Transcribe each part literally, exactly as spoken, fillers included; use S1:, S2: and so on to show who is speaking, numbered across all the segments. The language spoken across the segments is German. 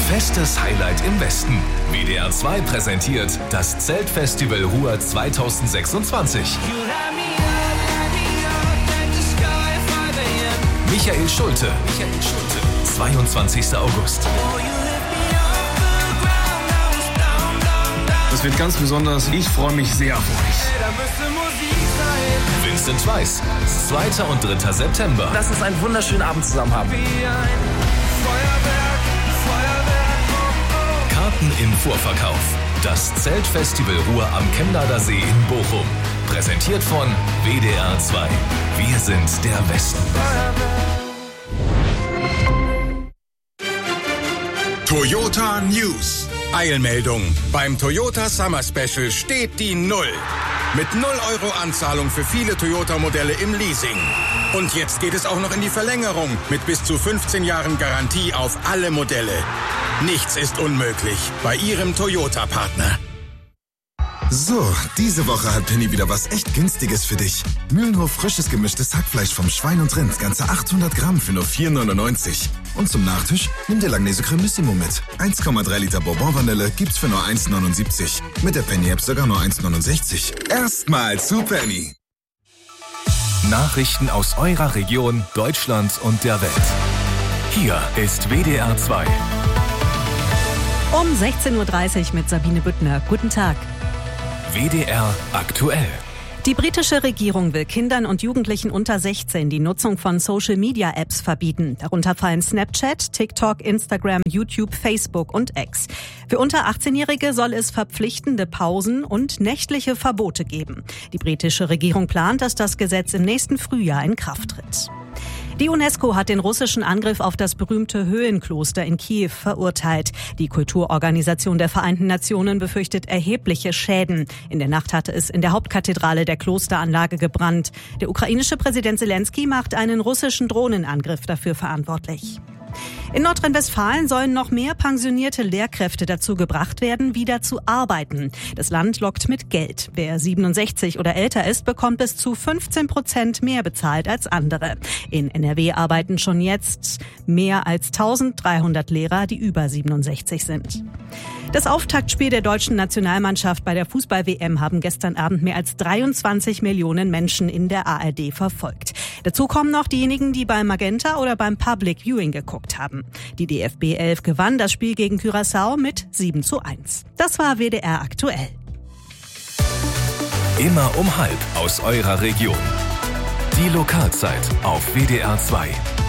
S1: Festes Highlight im Westen. W D R zwei präsentiert das Zeltfestival Ruhr zweitausendsechsundzwanzig. Michael Schulte. Michael Schulte. zweiundzwanzigster August.
S2: Das wird ganz besonders. Ich freue mich sehr auf euch.
S1: Vincent Weiss. zweiter und dritter September.
S3: Lass uns einen wunderschönen Abend zusammen haben.
S1: Karten im Vorverkauf. Das Zeltfestival Ruhr am Chemnader See in Bochum. Präsentiert von W D R zwei. Wir sind der Westen.
S4: Toyota News. Eilmeldung. Beim Toyota Summer Special steht die Null. Mit null Euro Anzahlung für viele Toyota-Modelle im Leasing. Und jetzt geht es auch noch in die Verlängerung mit bis zu fünfzehn Jahren Garantie auf alle Modelle. Nichts ist unmöglich bei Ihrem Toyota-Partner.
S5: So, diese Woche hat Penny wieder was echt Günstiges für dich. Mühlenhof frisches gemischtes Hackfleisch vom Schwein und Rind, ganze achthundert Gramm für nur vier neunundneunzig. Und zum Nachtisch nimm dir Langnese Cremissimo mit. eins Komma drei Liter Bourbon-Vanille gibt's für nur eins neunundsiebzig. Mit der Penny-App sogar nur eins neunundsechzig. Erstmal zu Penny.
S1: Nachrichten aus eurer Region, Deutschland und der Welt. Hier ist W D R zwei.
S6: Um sechzehn Uhr dreißig mit Sabine Büttner. Guten Tag.
S1: W D R aktuell.
S6: Die britische Regierung will Kindern und Jugendlichen unter sechzehn die Nutzung von Social-Media-Apps verbieten. Darunter fallen Snapchat, TikTok, Instagram, YouTube, Facebook und X. Für unter achtzehnjährige soll es verpflichtende Pausen und nächtliche Verbote geben. Die britische Regierung plant, dass das Gesetz im nächsten Frühjahr in Kraft tritt. Die UNESCO hat den russischen Angriff auf das berühmte Höhlenkloster in Kiew verurteilt. Die Kulturorganisation der Vereinten Nationen befürchtet erhebliche Schäden. In der Nacht hatte es in der Hauptkathedrale der Klosteranlage gebrannt. Der ukrainische Präsident Zelensky macht einen russischen Drohnenangriff dafür verantwortlich. In Nordrhein-Westfalen sollen noch mehr pensionierte Lehrkräfte dazu gebracht werden, wieder zu arbeiten. Das Land lockt mit Geld. Wer siebenundsechzig oder älter ist, bekommt bis zu fünfzehn Prozent mehr bezahlt als andere. In N R W arbeiten schon jetzt mehr als eintausenddreihundert Lehrer, die über siebenundsechzig sind. Das Auftaktspiel der deutschen Nationalmannschaft bei der Fußball-W M haben gestern Abend mehr als dreiundzwanzig Millionen Menschen in der A R D verfolgt. Dazu kommen noch diejenigen, die beim Magenta oder beim Public Viewing geguckt haben. Die D F B elf gewann das Spiel gegen Curaçao mit sieben zu eins. Das war W D R aktuell.
S1: Immer um halb aus eurer Region. Die Lokalzeit auf W D R zwei.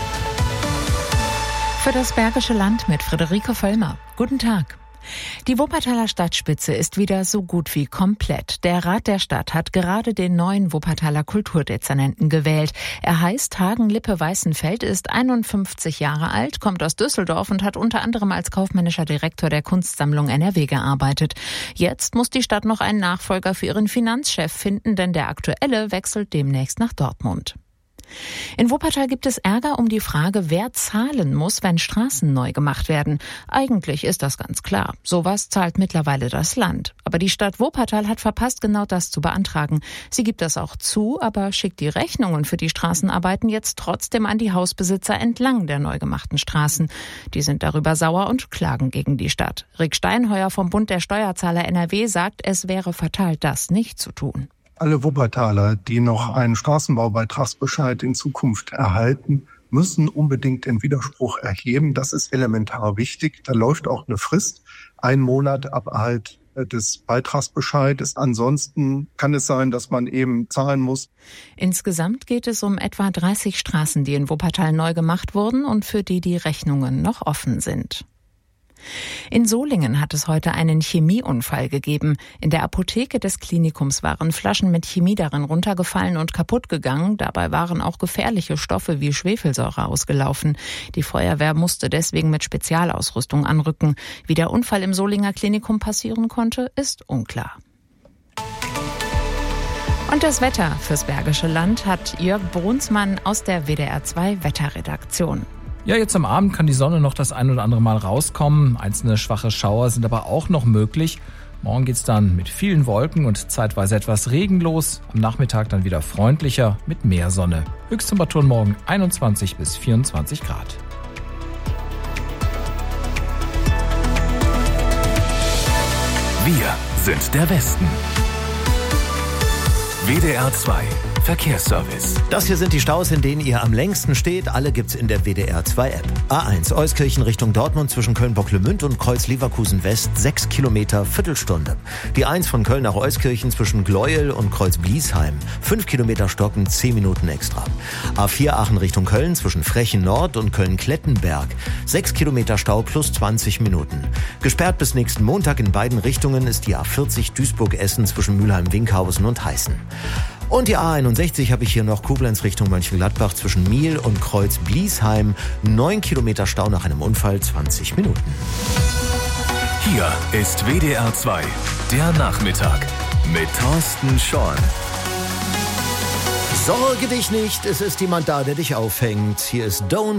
S7: Für das Bergische Land mit Friederike Völlmer. Guten Tag. Die Wuppertaler Stadtspitze ist wieder so gut wie komplett. Der Rat der Stadt hat gerade den neuen Wuppertaler Kulturdezernenten gewählt. Er heißt Hagen Lippe-Weißenfeld, ist einundfünfzig Jahre alt, kommt aus Düsseldorf und hat unter anderem als kaufmännischer Direktor der Kunstsammlung N R W gearbeitet. Jetzt muss die Stadt noch einen Nachfolger für ihren Finanzchef finden, denn der aktuelle wechselt demnächst nach Dortmund. In Wuppertal gibt es Ärger um die Frage, wer zahlen muss, wenn Straßen neu gemacht werden. Eigentlich ist das ganz klar. Sowas zahlt mittlerweile das Land. Aber die Stadt Wuppertal hat verpasst, genau das zu beantragen. Sie gibt das auch zu, aber schickt die Rechnungen für die Straßenarbeiten jetzt trotzdem an die Hausbesitzer entlang der neu gemachten Straßen. Die sind darüber sauer und klagen gegen die Stadt. Rick Steinheuer vom Bund der Steuerzahler N R W sagt, es wäre fatal, das nicht zu tun.
S8: Alle Wuppertaler, die noch einen Straßenbaubeitragsbescheid in Zukunft erhalten, müssen unbedingt den Widerspruch erheben. Das ist elementar wichtig. Da läuft auch eine Frist, ein Monat ab Erhalt des Beitragsbescheides. Ansonsten kann es sein, dass man eben zahlen muss.
S7: Insgesamt geht es um etwa dreißig Straßen, die in Wuppertal neu gemacht wurden und für die die Rechnungen noch offen sind. In Solingen hat es heute einen Chemieunfall gegeben. In der Apotheke des Klinikums waren Flaschen mit Chemie darin runtergefallen und kaputt gegangen. Dabei waren auch gefährliche Stoffe wie Schwefelsäure ausgelaufen. Die Feuerwehr musste deswegen mit Spezialausrüstung anrücken. Wie der Unfall im Solinger Klinikum passieren konnte, ist unklar. Und das Wetter fürs Bergische Land hat Jörg Brunsmann aus der W D R zwei Wetterredaktion.
S9: Ja, jetzt am Abend kann die Sonne noch das ein oder andere Mal rauskommen. Einzelne schwache Schauer sind aber auch noch möglich. Morgen geht's dann mit vielen Wolken und zeitweise etwas Regen los. Am Nachmittag dann wieder freundlicher mit mehr Sonne. Höchsttemperaturen morgen einundzwanzig bis vierundzwanzig Grad.
S1: Wir sind der Westen. W D R zwei Verkehrsservice.
S10: Das hier sind die Staus, in denen ihr am längsten steht. Alle gibt's in der W D R zwei App. A eins Euskirchen Richtung Dortmund zwischen Köln-Bocklemünd und Kreuz-Leverkusen West. sechs Kilometer, Viertelstunde. Die eins von Köln nach Euskirchen zwischen Gleuel und Kreuz-Bliesheim. fünf Kilometer Stocken, zehn Minuten extra. A vier Aachen Richtung Köln zwischen Frechen Nord und Köln-Klettenberg. sechs Kilometer Stau plus zwanzig Minuten. Gesperrt bis nächsten Montag in beiden Richtungen ist die A vierzig Duisburg-Essen zwischen Mülheim-Winkhausen und Heißen. Und die A einundsechzig habe ich hier noch Koblenz Richtung Mönchengladbach zwischen Miel und Kreuz-Bliesheim. neun Kilometer Stau nach einem Unfall, zwanzig Minuten.
S1: Hier ist W D R zwei, der Nachmittag mit Thorsten Schorn.
S10: Sorge dich nicht, es ist jemand da, der dich auffängt. Hier ist Don't